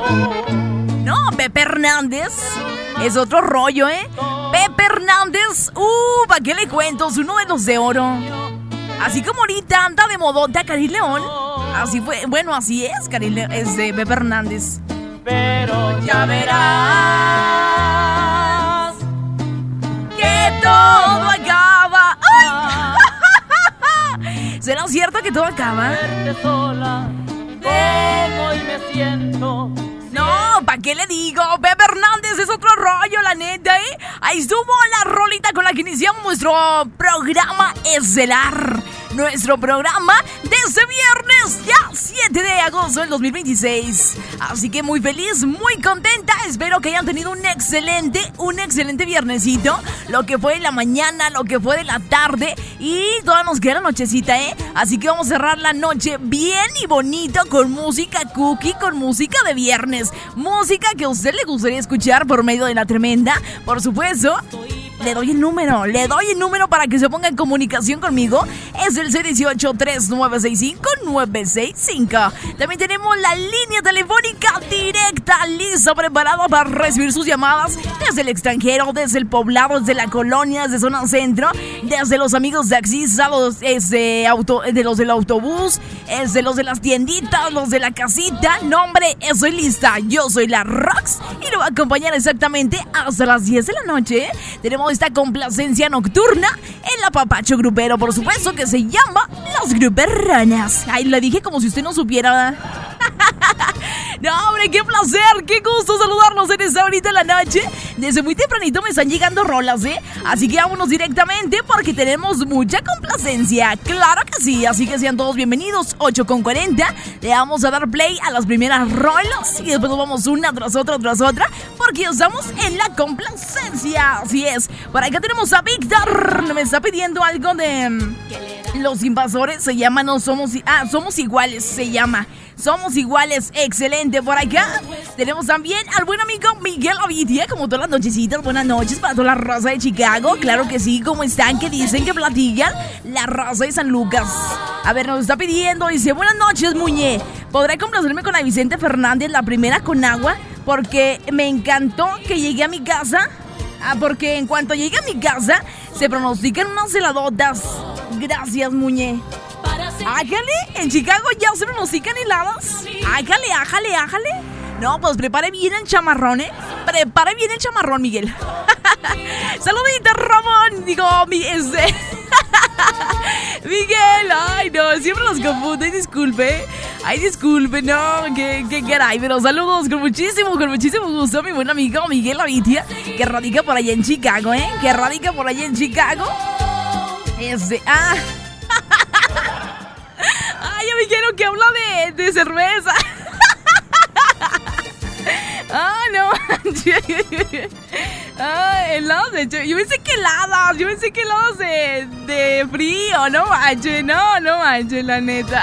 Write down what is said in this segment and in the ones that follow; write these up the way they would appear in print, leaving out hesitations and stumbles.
No, Pepe Hernández es otro rollo, ¿eh? Pepe Hernández, ¿para qué le cuento? Su números de oro. Así como ahorita anda de modota Karim León. Así fue, bueno, así es, es de Pepe Hernández. Pero ya verás que todo acaba. ¿Será cierto que todo acaba? verte sola, como hoy me siento. No, ¿para qué le digo? Pepe Hernández es otro rollo, la neta, ¿eh? Ahí estuvo la rolita con la que iniciamos nuestro programa estelar. Nuestro programa de este viernes, ya 7 de agosto del 2026. Así que muy feliz, muy contenta. Espero que hayan tenido un excelente viernesito. Lo que fue de la mañana, lo que fue de la tarde. Y todavía nos queda la nochecita, ¿eh? Así que vamos a cerrar la noche bien y bonito con música cookie, con música de viernes. Música que a usted le gustaría escuchar por medio de la tremenda. Por supuesto, le doy el número para que se ponga en comunicación conmigo. Es el 618-3965-965. También tenemos la línea telefónica directa, lista, preparada para recibir sus llamadas desde el extranjero, desde el poblado, desde la colonia, desde zona centro, desde los amigos de taxistas, los del autobús, de los de las tienditas, los de la casita. No, hombre, estoy lista. Yo soy la Rox y lo voy a acompañar exactamente hasta las 10 de la noche. Tenemos esta complacencia nocturna en la Papacho Grupero, por supuesto, que se llama Las Gruperranas. Ay, le dije como si usted no supiera. No, hombre, qué placer, qué gusto saludarlos en esta horita de la noche. Desde muy tempranito me están llegando rolas, ¿eh? Así que vámonos directamente porque tenemos mucha complacencia. Claro que sí, así que sean todos bienvenidos. 8:40, le vamos a dar play a las primeras rolas y después nos vamos una tras otra, porque ya estamos en la complacencia. Así es, por acá tenemos a Víctor. Me está pidiendo algo de Los Invasores. Se llama Somos Iguales, se llama Somos Iguales. Excelente. Por acá tenemos también al buen amigo Miguel Avitia, como todas las nochecitas. Buenas noches para toda la raza de Chicago. Claro que sí, ¿cómo están? ¿Qué dicen? ¿Qué platican? La raza de San Lucas. A ver, nos está pidiendo, dice: buenas noches, Muñe. ¿Podrá complacerme con la Vicente Fernández, la primera con agua? Porque me encantó que llegué a mi casa. Porque en cuanto llegue a mi casa se pronostican unas heladotas. Gracias, Muñe. Ájale, en Chicago ya se pronostican heladas. Ájale. No, pues prepare bien el chamarrón, ¿eh? Prepare bien el chamarrón, Miguel. Saludita, Ramón. Digo, Miguel, ay, no, siempre los confundo. Ay, disculpe, no, que caray. Pero saludos con muchísimo gusto a mi buen amigo Miguel Avitia, que radica por allá en Chicago, ¿eh? Ay, yo me quiero que habla de cerveza. No. Helados de... Yo pensé que helados de frío. No manches, la neta.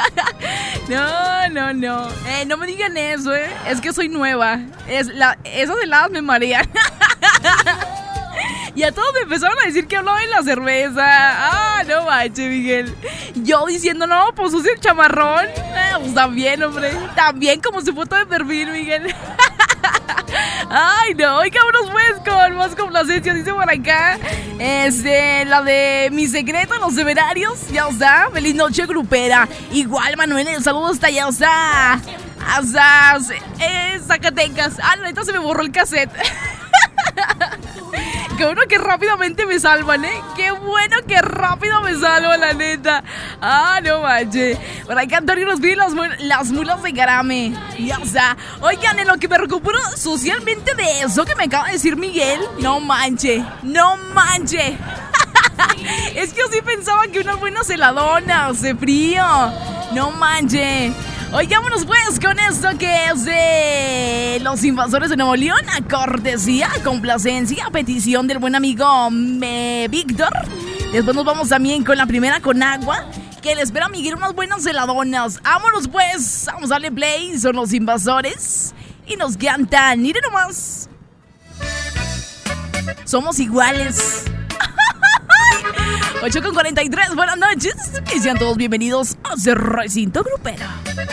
No. No me digan eso, es que soy nueva. Esas heladas me marean. Y a todos me empezaron a decir que hablaba de la cerveza. No manches, Miguel. Yo diciendo, no, pues use el chamarrón. Pues también, hombre. También como su foto de perfil, Miguel. Ay, no. Oigámonos pues con más complacencia. Dice por acá, la de Mi Secreto, Los Semerarios. Ya está. Feliz noche grupera. Igual, Manuel, el saludo hasta allá. Hasta Zacatecas. La neta se me borró el cassette. Qué bueno que rápidamente me salvan, ¿eh? Qué bueno que rápido me salvan, la neta. No manches. Por ahí Antonio nos pide las mulas de Garame. Ya está. Oigan, en lo que me recupero socialmente de eso que me acaba de decir Miguel. No manche. Es que yo sí pensaba que unas buenas heladonas de frío. No manche. Oigámonos pues con esto que es de Los Invasores de Nuevo León, a cortesía, complacencia, a petición del buen amigo Víctor. Después nos vamos también con la primera con agua, que le espera a Miguel unas buenas heladonas. Vámonos pues, vamos a darle play, son Los Invasores y nos cantan, miren nomás, Somos Iguales. 8:43, buenas noches y sean todos bienvenidos a este recinto grupero.